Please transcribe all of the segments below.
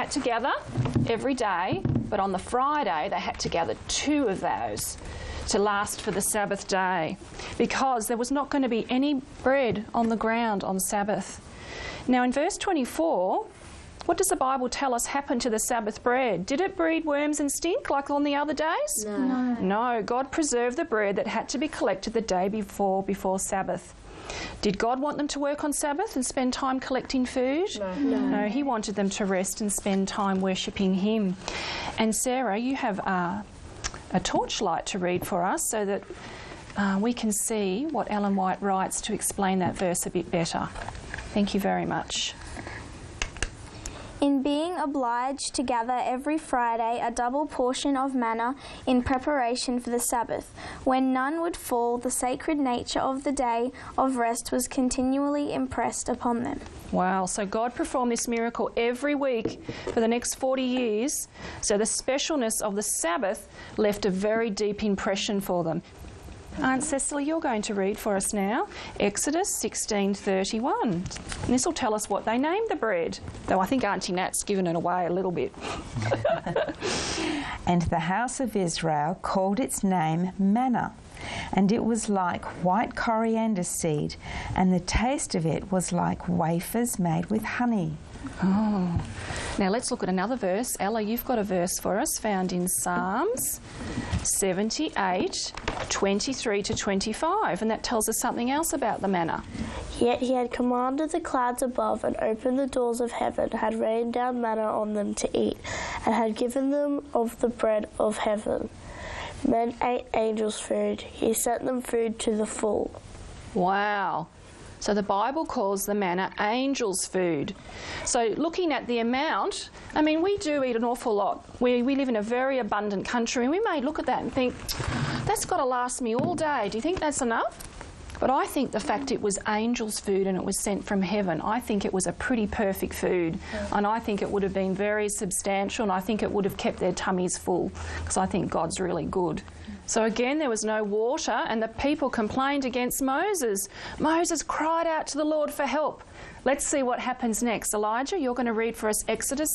had to gather every day, but on the Friday they had to gather 2 of those to last for the Sabbath day, because there was not going to be any bread on the ground on Sabbath. Now in verse 24, what does the Bible tell us happened to the Sabbath bread? Did it breed worms and stink like on the other days? No. No, God preserved the bread that had to be collected the day before Sabbath. Did God want them to work on Sabbath and spend time collecting food? No, He wanted them to rest and spend time worshipping Him. And Sarah, you have a torchlight to read for us so that we can see what Ellen White writes to explain that verse a bit better. Thank you very much. In being obliged to gather every Friday a double portion of manna in preparation for the Sabbath, when none would fall, the sacred nature of the day of rest was continually impressed upon them. Wow, so God performed this miracle every week for the next 40 years, so the specialness of the Sabbath left a very deep impression for them. Aunt Cecily, you're going to read for us now Exodus 16:31. And this will tell us what they named the bread, though I think Auntie Nat's given it away a little bit. And the house of Israel called its name manna, and it was like white coriander seed, and the taste of it was like wafers made with honey. Oh. Now let's look at another verse. Ella, you've got a verse for us found in Psalms 78:23-25, and that tells us something else about the manna. Yet he had commanded the clouds above and opened the doors of heaven, had rained down manna on them to eat, and had given them of the bread of heaven. Men ate angels' food. He sent them food to the full. Wow. So the Bible calls the manna angels' food. So looking at the amount, I mean, we do eat an awful lot. We live in a very abundant country, and we may look at that and think, that's got to last me all day. Do you think that's enough? But I think the fact it was angels' food and it was sent from heaven, I think it was a pretty perfect food. And I think it would have been very substantial, and I think it would have kept their tummies full, because I think God's really good. So again, there was no water, and the people complained against Moses. Moses cried out to the Lord for help. Let's see what happens next. Elijah, you're going to read for us Exodus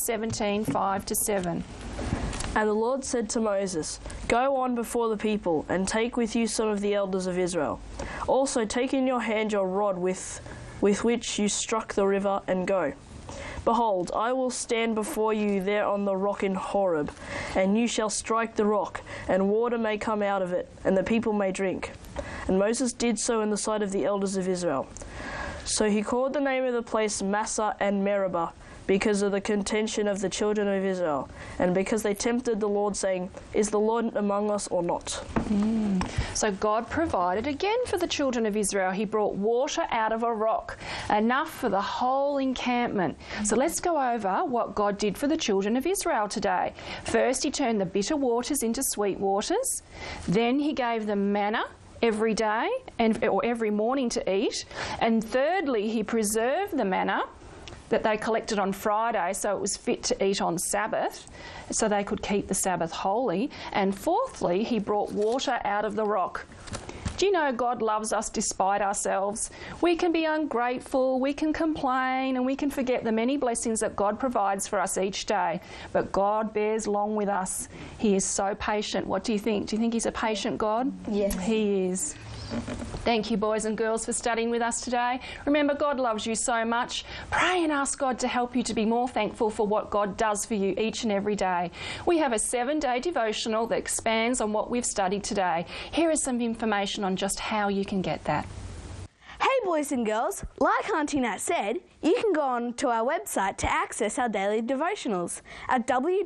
17:5-7. And the Lord said to Moses, Go on before the people, and take with you some of the elders of Israel. Also take in your hand your rod with which you struck the river, and go. Behold, I will stand before you there on the rock in Horeb, and you shall strike the rock, and water may come out of it, and the people may drink. And Moses did so in the sight of the elders of Israel. So he called the name of the place Massah and Meribah, because of the contention of the children of Israel, and because they tempted the Lord, saying, Is the Lord among us or not? So God provided again for the children of Israel. He brought water out of a rock, enough for the whole encampment. So let's go over what God did for the children of Israel today. First, He turned the bitter waters into sweet waters. Then He gave them manna every day or every morning to eat. And thirdly, He preserved the manna that they collected on Friday so it was fit to eat on Sabbath, so they could keep the Sabbath holy. And fourthly, He brought water out of the rock. Do you know God loves us despite ourselves? We can be ungrateful, we can complain, and we can forget the many blessings that God provides for us each day. But God bears long with us. He is so patient. What do you think? Do you think He's a patient God? Yes. He is. Thank you, boys and girls, for studying with us today. Remember, God loves you so much. Pray and ask God to help you to be more thankful for what God does for you each and every day. We have a 7-day devotional that expands on what we've studied today. Here is some information on just how you can get that. Hey boys and girls, like Auntie Nat said, you can go on to our website to access our daily devotionals at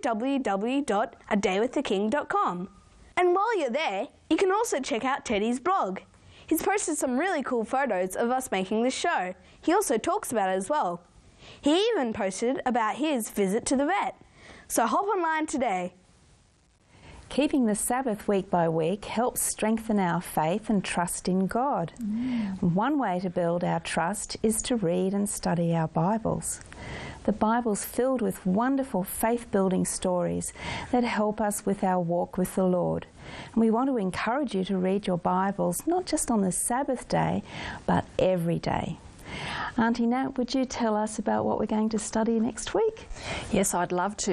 www.adaywiththeking.com. And while you're there, you can also check out Teddy's blog. He's posted some really cool photos of us making this show. He also talks about it as well. He even posted about his visit to the vet. So hop online today. Keeping the Sabbath week by week helps strengthen our faith and trust in God. One way to build our trust is to read and study our Bibles. The Bible's filled with wonderful faith-building stories that help us with our walk with the Lord. And we want to encourage you to read your Bibles not just on the Sabbath day, but every day. Auntie Nat, would you tell us about what we're going to study next week? Yes, I'd love to.